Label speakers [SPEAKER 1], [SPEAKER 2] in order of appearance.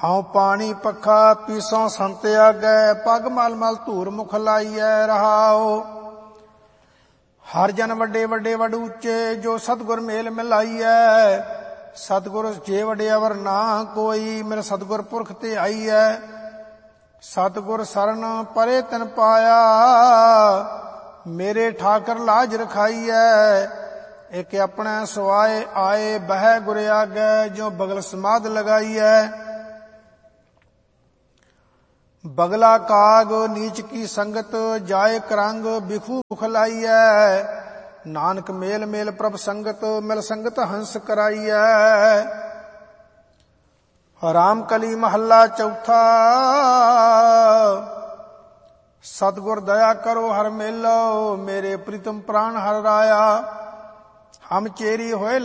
[SPEAKER 1] ਹਉ ਪਾਣੀ ਪੱਖਾ ਪੀਸੋਂ ਸੰਤ ਆਗੈ, ਪਗ ਮਲ ਮਲ ਧੂਰ ਮੁਖ ਲਾਈਐ। ਰਹਾਉ ਹਰ ਜਨ ਵੱਡੇ ਵੱਡੇ ਵਡ ਉੱਚੇ, ਜੋ ਸਤਿਗੁਰ ਮੇਲ ਮਿਲਾਈਐ। ਸਤਿਗੁਰ ਜੇ ਵਡਿਆਵਰ ਨਾ ਕੋਈ, ਮੇਰੇ ਸਤਿਗੁਰ ਪੁਰਖ ਤੇ ਆਈਐ। ਸਤਿਗੁਰ ਸਰਨ ਪਰੇ ਤਨ ਪਾਇਆ, ਮੇਰੇ ਠਾਕਰ ਲਾਜ ਰਖਾਈਐ। ਇੱਕ ਆਪਣੇ ਸੁਆਏ ਆਏ, ਬਹਿ ਗੁਰ ਆਗੈ, ਜੋ ਬਗਲ ਸਮਾਧ ਲਗਾਈਐ। ਬਗਲਾ ਕਾਗ ਨੀਚ ਕੀ ਸੰਗਤ, ਜਾਏ ਕਰੰਗ ਬਿਖੂ ਖਲਾਈਐ। ਨਾਨਕ ਮੇਲ ਮੇਲ ਪ੍ਰਭ ਸੰਗਤ, ਮਿਲ ਸੰਗਤ ਹੰਸ ਕਰਾਈਐ। ਰਾਮ ਕਲੀ ਮਹੱਲਾ ਚੌਥਾ। ਸਤਿਗੁਰ ਦਇਆ ਕਰੋ ਹਰ ਮੇਲੋ, ਮੇਰੇ ਪ੍ਰੀਤਮ ਪ੍ਰਾਨ ਹਰ ਰਾਇਆ। ਹਮ ਚੇਰੀ ਹੋਏ